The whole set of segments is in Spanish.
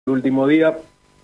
último día,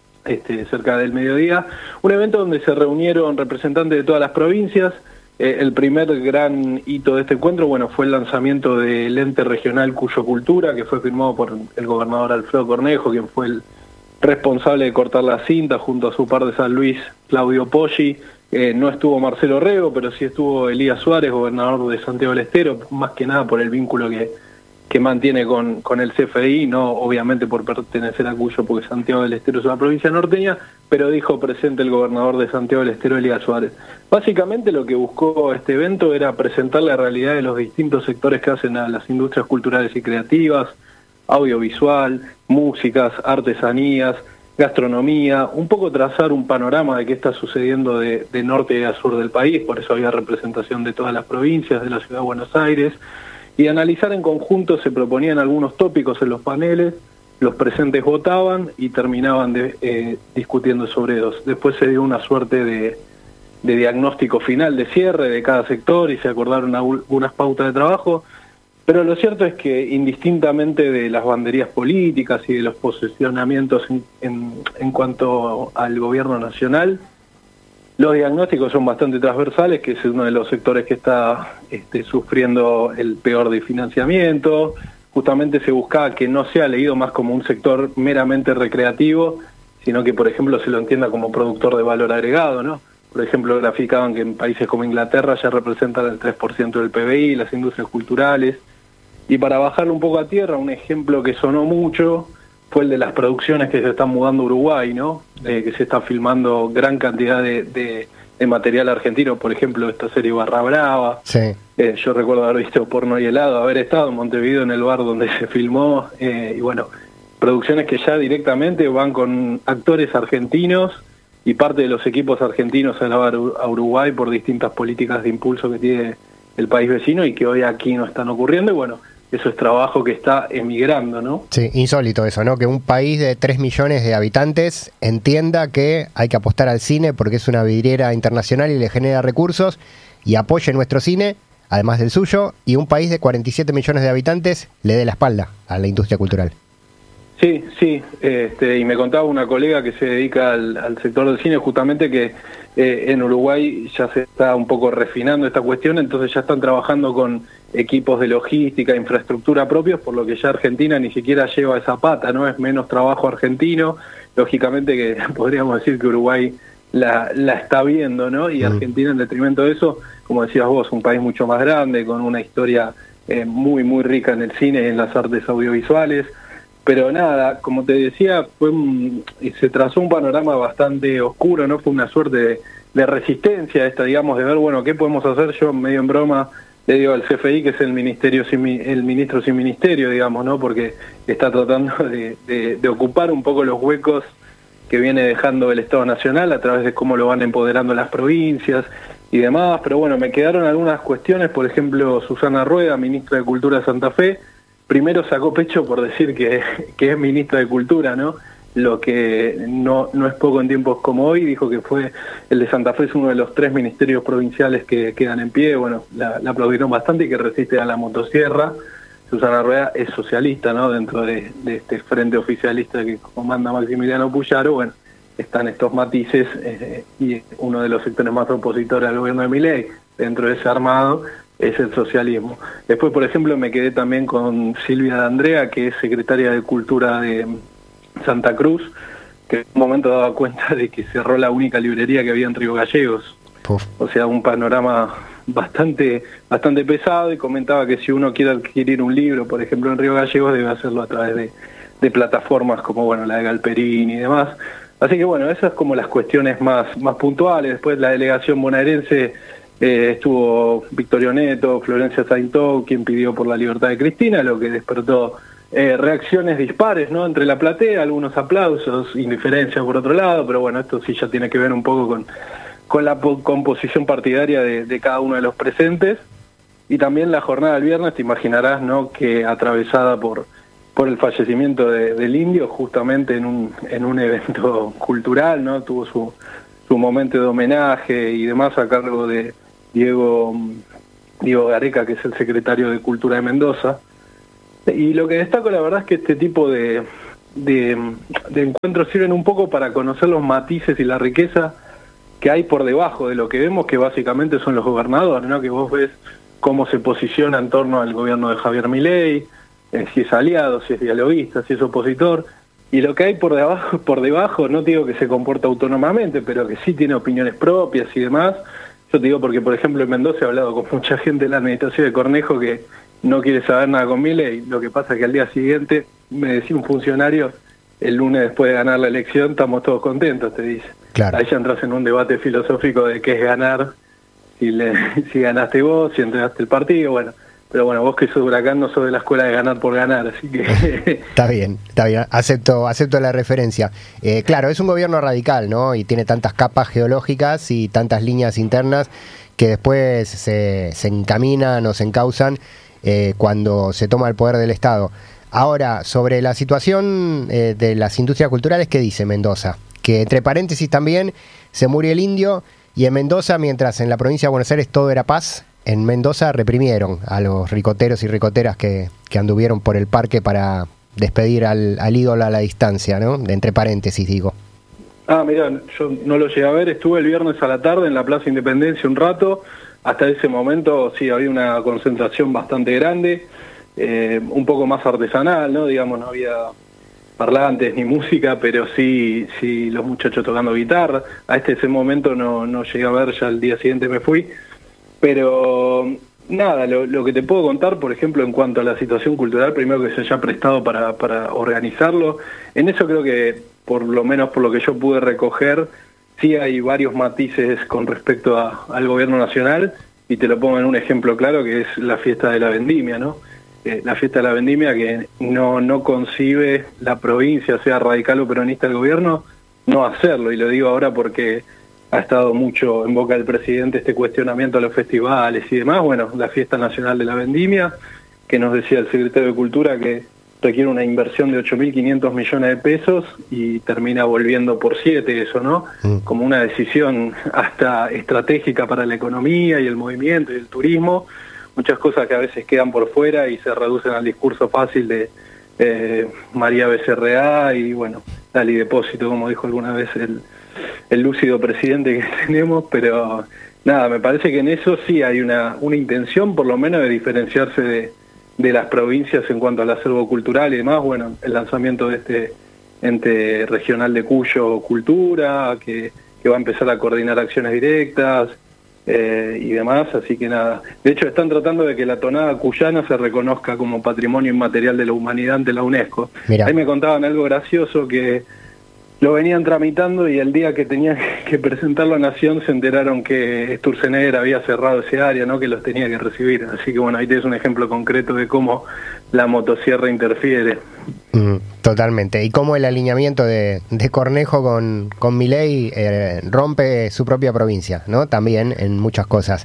cerca del mediodía, un evento donde se reunieron representantes de todas las provincias. El primer gran hito de este encuentro, bueno, fue el lanzamiento del ente regional Cuyo Cultura, que fue firmado por el gobernador Alfredo Cornejo, quien fue el responsable de cortar la cinta junto a su par de San Luis, Claudio Poggi. No estuvo Marcelo Rego, pero sí estuvo Elías Suárez, gobernador de Santiago del Estero, más que nada por el vínculo que mantiene con el CFDI, no obviamente por pertenecer a Cuyo, porque Santiago del Estero es una provincia norteña, pero dijo presente el gobernador de Santiago del Estero, Elías Suárez. Básicamente lo que buscó este evento era presentar la realidad de los distintos sectores que hacen a las industrias culturales y creativas, audiovisual, músicas, artesanías, gastronomía, un poco trazar un panorama de qué está sucediendo de norte a sur del país, por eso había representación de todas las provincias, de la ciudad de Buenos Aires, y analizar en conjunto. Se proponían algunos tópicos en los paneles, los presentes votaban y terminaban discutiendo sobre ellos. Después se dio una suerte de diagnóstico final de cierre de cada sector y se acordaron algunas pautas de trabajo, pero lo cierto es que indistintamente de las banderías políticas y de los posicionamientos en cuanto al gobierno nacional, los diagnósticos son bastante transversales, que es uno de los sectores que está sufriendo el peor de financiamiento. Justamente se buscaba que no sea leído más como un sector meramente recreativo, sino que, por ejemplo, se lo entienda como productor de valor agregado, ¿no? Por ejemplo, graficaban que en países como Inglaterra ya representan el 3% del PBI, las industrias culturales. Y para bajarlo un poco a tierra, un ejemplo que sonó mucho fue el de las producciones que se están mudando a Uruguay, ¿no? Que se está filmando gran cantidad de material argentino, por ejemplo, esta serie Barra Brava. Sí. Yo recuerdo haber visto Porno y Helado, haber estado en Montevideo en el bar donde se filmó, y bueno, producciones que ya directamente van con actores argentinos y parte de los equipos argentinos a grabar a Uruguay por distintas políticas de impulso que tiene el país vecino y que hoy aquí no están ocurriendo, y bueno, eso es trabajo que está emigrando, ¿no? Sí, insólito eso, ¿no? Que un país de 3 millones de habitantes entienda que hay que apostar al cine porque es una vidriera internacional y le genera recursos, y apoye nuestro cine, además del suyo, y un país de 47 millones de habitantes le dé la espalda a la industria cultural. Sí, y me contaba una colega que se dedica al sector del cine justamente que en Uruguay ya se está un poco refinando esta cuestión, entonces ya están trabajando con equipos de logística, infraestructura propios, por lo que ya Argentina ni siquiera lleva esa pata, ¿no? Es menos trabajo argentino, lógicamente que podríamos decir que Uruguay la está viendo, ¿no? Y Argentina, en detrimento de eso, como decías vos, un país mucho más grande, con una historia muy, muy rica en el cine y en las artes audiovisuales. Pero nada, como te decía, se trazó un panorama bastante oscuro, ¿no? Fue una suerte de resistencia esta, digamos, de ver, bueno, ¿qué podemos hacer? Yo, medio en broma, le digo al CFI que es el ministro sin ministerio, digamos, ¿no? Porque está tratando de ocupar un poco los huecos que viene dejando el Estado Nacional a través de cómo lo van empoderando las provincias y demás. Pero bueno, me quedaron algunas cuestiones, por ejemplo, Susana Rueda, ministra de Cultura de Santa Fe, primero sacó pecho por decir que es ministra de Cultura, ¿no? Lo que no es poco en tiempos como hoy. Dijo que fue el de Santa Fe, es uno de los 3 ministerios provinciales que quedan en pie. Bueno, la aplaudieron bastante y que resiste a la motosierra. Susana Rueda es socialista, ¿no? Dentro de este frente oficialista que comanda Maximiliano Puyaro, bueno, están estos matices, y uno de los sectores más opositores al gobierno de Milei, dentro de ese armado, es el socialismo. Después, por ejemplo, me quedé también con Silvia D'Andrea, que es secretaria de Cultura de Santa Cruz, que en un momento daba cuenta de que cerró la única librería que había en Río Gallegos. Puf. O sea, un panorama bastante pesado, y comentaba que si uno quiere adquirir un libro, por ejemplo, en Río Gallegos, debe hacerlo a través de plataformas como, bueno, la de Galperín y demás. Así que, bueno, esas como las cuestiones más puntuales. Después la delegación bonaerense, estuvo Victorio Neto, Florencia Saintó, quien pidió por la libertad de Cristina, lo que despertó reacciones dispares, ¿no? Entre la platea, algunos aplausos, indiferencia por otro lado, pero bueno, esto sí ya tiene que ver un poco con la composición partidaria de cada uno de los presentes. Y también la jornada del viernes, te imaginarás, ¿no?, que atravesada por el fallecimiento del Indio, justamente en un evento cultural, ¿no? Tuvo su momento de homenaje y demás a cargo de Diego Gareca, que es el secretario de Cultura de Mendoza. Y lo que destaco, la verdad, es que este tipo de de encuentros sirven un poco para conocer los matices y la riqueza que hay por debajo de lo que vemos, que básicamente son los gobernadores, ¿no? Que vos ves cómo se posiciona en torno al gobierno de Javier Milei, si es aliado, si es dialoguista, si es opositor, y lo que hay por debajo, no te digo que se comporta autónomamente, pero que sí tiene opiniones propias y demás. Yo te digo porque, por ejemplo, en Mendoza he hablado con mucha gente de la administración de Cornejo que no quiere saber nada con Milei. Lo que pasa es que al día siguiente me decía un funcionario, el lunes después de ganar la elección, estamos todos contentos, te dice. Claro. Ahí ya entras en un debate filosófico de qué es ganar, si ganaste vos, si entregaste el partido, bueno. Pero bueno, vos que sos Huracán no sos de la escuela de ganar por ganar, así que... Está bien, acepto la referencia. Claro, es un gobierno radical, ¿no? Y tiene tantas capas geológicas y tantas líneas internas que después se encaminan o se encausan cuando se toma el poder del Estado. Ahora, sobre la situación de las industrias culturales, ¿qué dice Mendoza? Que entre paréntesis también se murió el indio, y en Mendoza, mientras en la provincia de Buenos Aires todo era paz, en Mendoza reprimieron a los ricoteros y ricoteras que anduvieron por el parque para despedir al ídolo a la distancia, ¿no? Entre paréntesis, digo. Ah, mirá, yo no lo llegué a ver, estuve el viernes a la tarde en la Plaza Independencia un rato. Hasta ese momento sí había una concentración bastante grande, un poco más artesanal, ¿no? Digamos, no había parlantes ni música, pero sí los muchachos tocando guitarra. A ese momento no llegué a ver, ya el día siguiente me fui. Pero nada, lo que te puedo contar, por ejemplo, en cuanto a la situación cultural, primero que se haya prestado para organizarlo, en eso creo que, por lo menos por lo que yo pude recoger, sí hay varios matices con respecto al gobierno nacional, y te lo pongo en un ejemplo claro, que es la fiesta de la vendimia, ¿no? La fiesta de la vendimia que no concibe la provincia, sea radical o peronista el gobierno, no hacerlo, y lo digo ahora porque ha estado mucho en boca del presidente este cuestionamiento a los festivales y demás. Bueno, la fiesta nacional de la vendimia, que nos decía el secretario de Cultura que requiere una inversión de 8.500 millones de pesos y termina volviendo por 7 eso, ¿no? Como una decisión hasta estratégica para la economía y el movimiento y el turismo, muchas cosas que a veces quedan por fuera y se reducen al discurso fácil de María Becerra y bueno, Dali Depósito, como dijo alguna vez el lúcido presidente que tenemos, pero nada, me parece que en eso sí hay una intención por lo menos de diferenciarse de las provincias en cuanto al acervo cultural y demás. Bueno, el lanzamiento de este ente regional de Cuyo Cultura, que va a empezar a coordinar acciones directas y demás, así que nada. De hecho, están tratando de que la tonada cuyana se reconozca como patrimonio inmaterial de la humanidad ante la UNESCO. Mirá. Ahí me contaban algo gracioso, que lo venían tramitando y el día que tenían que presentarlo a Nación se enteraron que Sturzenegger había cerrado ese área, ¿no? Que los tenía que recibir. Así que bueno, ahí tienes un ejemplo concreto de cómo la motosierra interfiere. Totalmente. Y cómo el alineamiento de Cornejo con Milei rompe su propia provincia, ¿no? También en muchas cosas.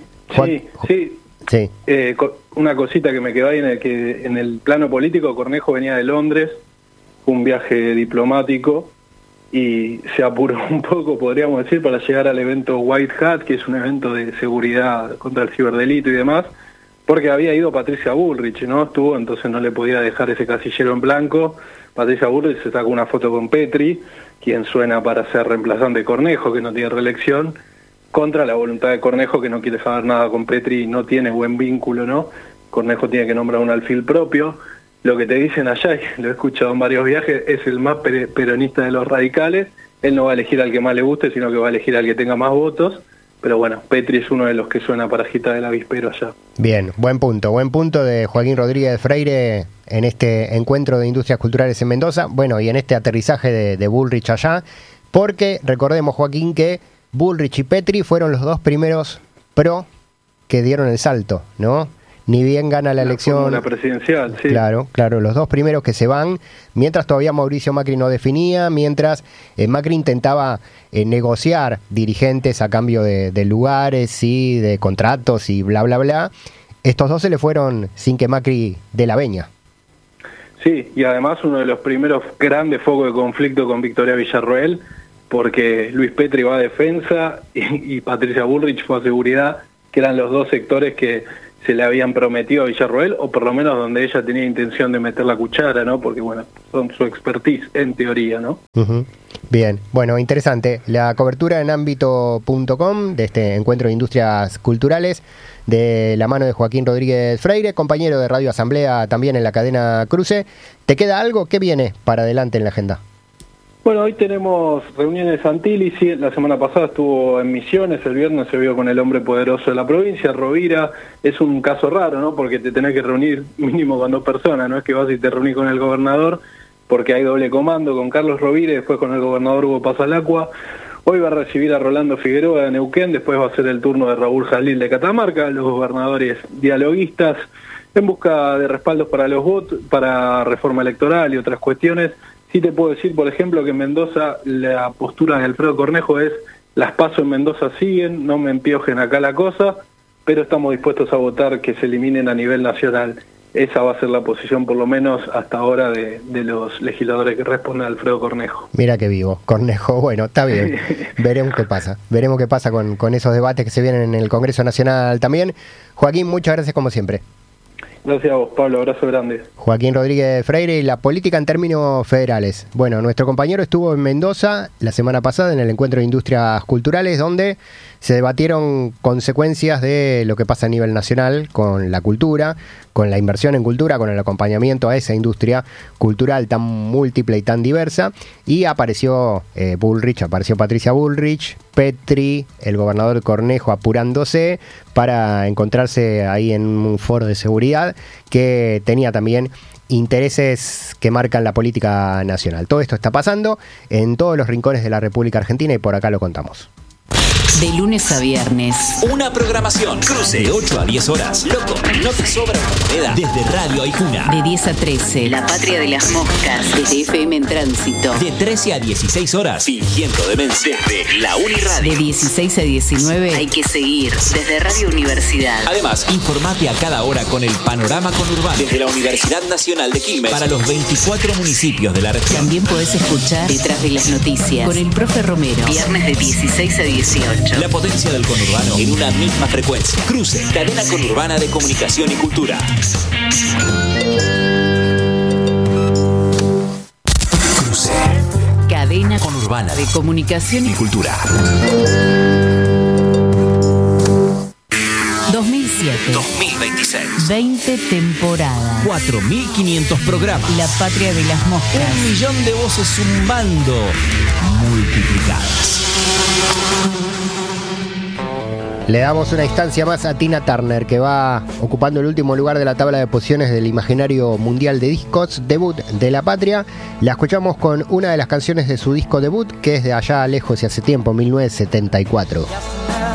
Sí. Una cosita que me quedó ahí en el plano político, Cornejo venía de Londres, un viaje diplomático, y se apuró un poco, podríamos decir, para llegar al evento White Hat, que es un evento de seguridad contra el ciberdelito y demás, porque había ido Patricia Bullrich, ¿no? Estuvo, entonces no le podía dejar ese casillero en blanco. Patricia Bullrich se sacó una foto con Petri, quien suena para ser reemplazante de Cornejo, que no tiene reelección, contra la voluntad de Cornejo, que no quiere saber nada con Petri, no tiene buen vínculo, ¿no? Cornejo tiene que nombrar un alfil propio. Lo que te dicen allá, y lo he escuchado en varios viajes, es el más peronista de los radicales. Él no va a elegir al que más le guste, sino que va a elegir al que tenga más votos. Pero bueno, Petri es uno de los que suena para agitar el avispero allá. Bien, buen punto de Joaquín Rodríguez de Freire en este encuentro de industrias culturales en Mendoza. Bueno, y en este aterrizaje de Bullrich allá, porque recordemos, Joaquín, que Bullrich y Petri fueron los dos primeros pro que dieron el salto, ¿no? Ni bien gana la elección. La presidencial, sí. Claro, los dos primeros que se van, mientras todavía Mauricio Macri no definía, mientras Macri intentaba negociar dirigentes a cambio de lugares y de contratos y bla, bla, bla. Estos dos se le fueron sin que Macri dé la veña. Sí, y además uno de los primeros grandes focos de conflicto con Victoria Villarroel, porque Luis Petri va a defensa y Patricia Bullrich fue a seguridad, que eran los dos sectores que se le habían prometido a Villarroel, o por lo menos donde ella tenía intención de meter la cuchara, ¿no? Porque, bueno, son su expertise en teoría, ¿no? Uh-huh. Bien, bueno, interesante. La cobertura en ámbito.com de este encuentro de industrias culturales, de la mano de Joaquín Rodríguez Freire, compañero de Radio Asamblea también en la cadena Cruce. ¿Te queda algo? ¿Qué viene para adelante en la agenda? Bueno, hoy tenemos reuniones Santilli, sí, la semana pasada estuvo en Misiones, el viernes se vio con el hombre poderoso de la provincia, Rovira. Es un caso raro, ¿no? Porque te tenés que reunir mínimo con 2 personas, no es que vas y te reunís con el gobernador, porque hay doble comando con Carlos Rovira y después con el gobernador Hugo Pasalacqua. Hoy va a recibir a Rolando Figueroa de Neuquén, después va a ser el turno de Raúl Jalil de Catamarca, los gobernadores dialoguistas, en busca de respaldos para los votos, para reforma electoral y otras cuestiones. Sí te puedo decir, por ejemplo, que en Mendoza la postura de Alfredo Cornejo es: las PASO en Mendoza siguen, no me empiojen acá la cosa, pero estamos dispuestos a votar que se eliminen a nivel nacional. Esa va a ser la posición, por lo menos hasta ahora, de los legisladores que responden a Alfredo Cornejo. Mira que vivo, Cornejo. Bueno, está bien. Veremos qué pasa. Veremos qué pasa con esos debates que se vienen en el Congreso Nacional también. Joaquín, muchas gracias como siempre. Gracias a vos, Pablo. Abrazo grande. Joaquín Rodríguez Freire y la política en términos federales. Bueno, nuestro compañero estuvo en Mendoza la semana pasada en el encuentro de industrias culturales, donde se debatieron consecuencias de lo que pasa a nivel nacional con la cultura, con la inversión en cultura, con el acompañamiento a esa industria cultural tan múltiple y tan diversa. Y apareció apareció Patricia Bullrich, Petri, el gobernador Cornejo apurándose para encontrarse ahí en un foro de seguridad que tenía también intereses que marcan la política nacional. Todo esto está pasando en todos los rincones de la República Argentina y por acá lo contamos. De lunes a viernes. Una programación. Cruce de 8 a 10 horas. Loco, no te sobra una moneda. Desde Radio Aijuna. De 10 a 13. La Patria de las Moscas. Desde FM en Tránsito. De 13 a 16 horas. Fingiendo demencia. Desde la Uniradio. De 16 a 19. Hay que seguir. Desde Radio Universidad. Además, informate a cada hora con el panorama conurbano. Desde la Universidad Nacional de Quilmes. Para los 24 municipios de la región. También podés escuchar Detrás de las Noticias. Con el profe Romero. Viernes de 16 a 18. La potencia del conurbano en una misma frecuencia. Cruce, cadena conurbana de comunicación y cultura. Cruce, cadena conurbana de comunicación y cultura. 2007. 2026. 20 temporadas. 4.500 programas. La Patria de las Moscas. 1 millón de voces zumbando, multiplicadas. Le damos una instancia más a Tina Turner, que va ocupando el último lugar de la tabla de posiciones del imaginario mundial de discos, debut de la patria. La escuchamos con una de las canciones de su disco debut, que es de allá lejos y hace tiempo, 1974.